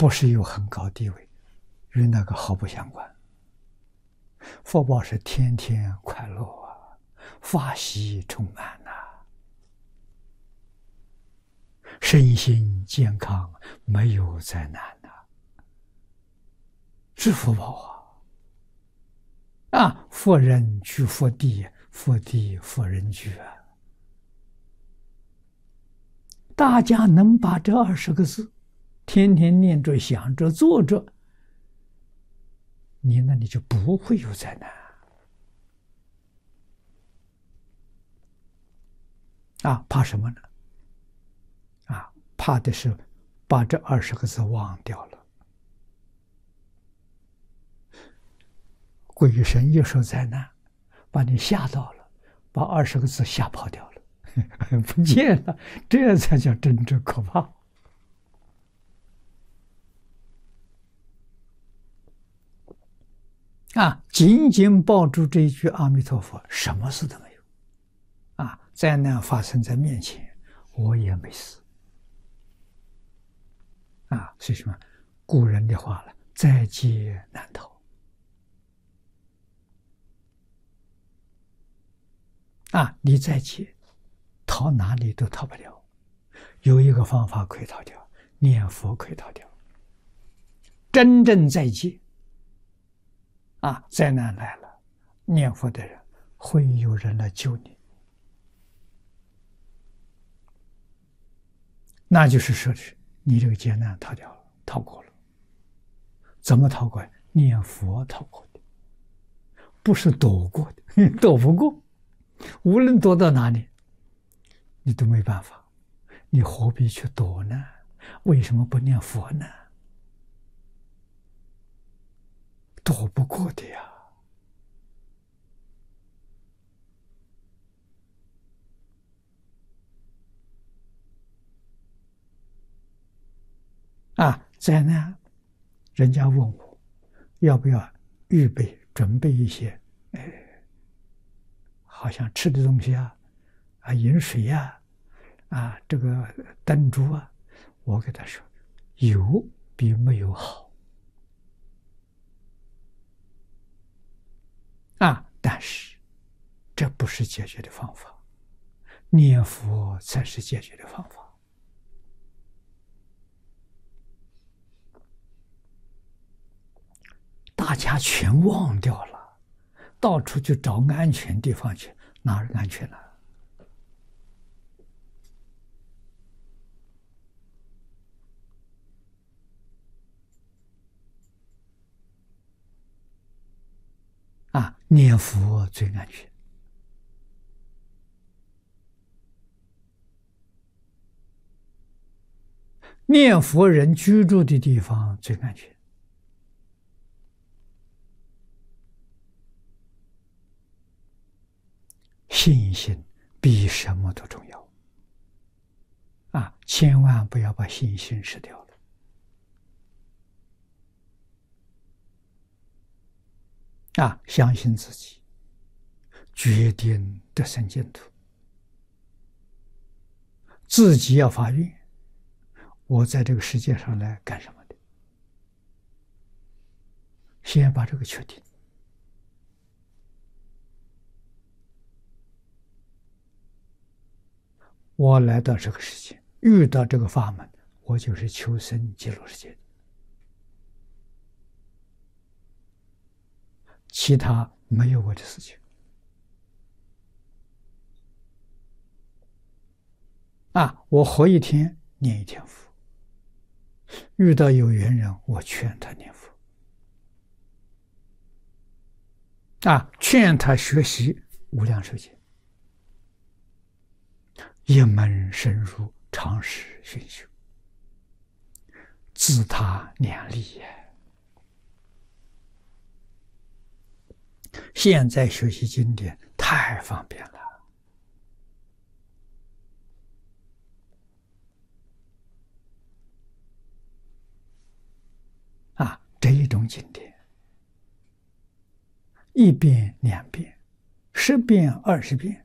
不是有很高地位，与那个毫不相关。福报是天天快乐啊，法喜充满呐，身心健康，没有灾难呐，是福报啊！福人居福地，福地福人居啊！大家能把这20个字天天念着、想着、做着，你那里就不会有灾难啊！怕什么呢？啊，怕的是把这20个字忘掉了。鬼神一受灾难，把你吓到了，把20个字吓跑掉了，不见了，这才叫真正可怕。啊，紧紧抱住这一句阿弥陀佛，什么事都没有。啊，灾难发生在面前，我也没事。啊，是什么？古人的话了，灾劫难逃。啊，你灾劫，逃哪里都逃不了。有一个方法可以逃掉，念佛可以逃掉。真正灾劫，啊，灾难来了，念佛的人会有人来救你。那就是说是你这个劫难逃掉了，逃过了。怎么逃过？念佛逃过的，不是躲过的，躲不过。无论躲到哪里，你都没办法。你何必去躲呢？为什么不念佛呢？躲不过的呀。啊，灾难，人家问我要不要预备准备一些，好像吃的东西啊，饮水呀，这个灯烛啊，我给他说，有比没有好。但是这不是解决的方法，念佛才是解决的方法。大家全忘掉了，到处去找安全地方去，哪儿安全了？念佛最安全。念佛人居住的地方最安全。信心比什么都重要。千万不要把信心失掉了。相信自己，决定得生净土。自己要发愿，我在这个世界上来干什么的？先把这个确定。我来到这个世界，遇到这个法门，我就是求生极乐世界。其他没有我的事情。我活一天念一天佛，遇到有缘人，我劝他念佛。劝他学习无量寿经，一门深入，常识熏修，自他两利也。现在学习经典太方便了。这一种经典，1遍2遍10遍20遍，